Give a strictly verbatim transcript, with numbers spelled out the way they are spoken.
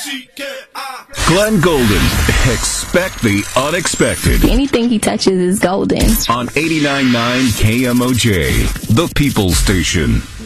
Glenn Golden. Expect the unexpected. Anything he touches is golden. On eighty-nine point nine K M O J, the People Station.